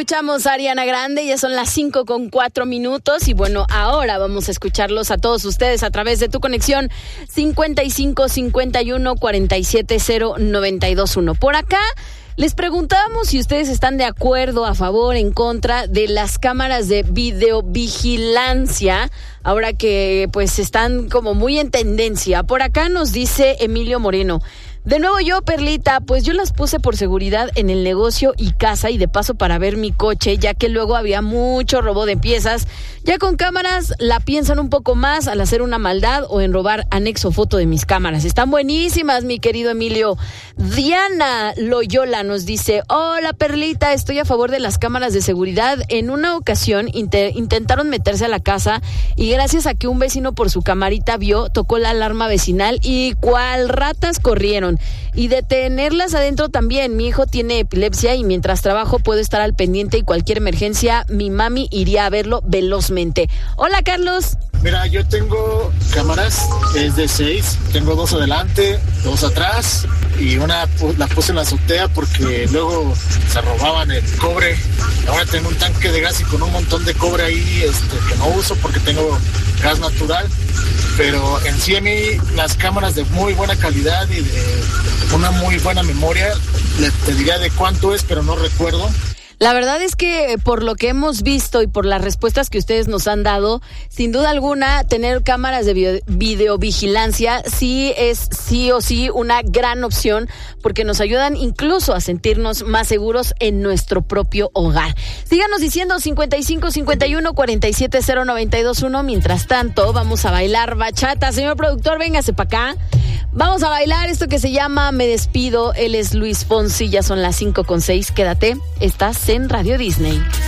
escuchamos a Ariana Grande, ya son las 5:04 y bueno, ahora vamos a escucharlos a todos ustedes a través de tu conexión 55 51 47 0921. Por acá les preguntábamos si ustedes están de acuerdo, a favor, en contra de las cámaras de videovigilancia, ahora que pues están como muy en tendencia. Por acá nos dice Emilio Moreno: de nuevo yo, Perlita, pues yo las puse por seguridad en el negocio y casa y de paso para ver mi coche, ya que luego había mucho robo de piezas. Ya con cámaras la piensan un poco más al hacer una maldad o en robar anexo foto de mis cámaras. Están buenísimas, mi querido Emilio. Diana Loyola nos dice: hola, Perlita, estoy a favor de las cámaras de seguridad. En una ocasión intentaron meterse a la casa y gracias a que un vecino por su camarita vio, tocó la alarma vecinal y cual ratas corrieron. Y de tenerlas adentro también. Mi hijo tiene epilepsia y mientras trabajo puedo estar al pendiente y cualquier emergencia mi mami iría a verlo velozmente. Hola, Carlos. Mira, yo tengo cámaras, es de 6, tengo 2 adelante, 2 atrás y una la puse en la azotea porque luego se robaban el cobre. Ahora tengo un tanque de gas y con un montón de cobre ahí que no uso porque tengo gas natural. Pero en sí a mí las cámaras de muy buena calidad y de una muy buena memoria, te diría de cuánto es, pero no recuerdo. La verdad es que por lo que hemos visto y por las respuestas que ustedes nos han dado, sin duda alguna, tener cámaras de videovigilancia sí es sí o sí una gran opción porque nos ayudan incluso a sentirnos más seguros en nuestro propio hogar. Síganos diciendo 55 51 47 0921. Mientras tanto, vamos a bailar bachata. Señor productor, véngase para acá. Vamos a bailar esto que se llama Me Despido. Él es Luis Fonsi, ya son las 5:06. Quédate, estás en Radio Disney.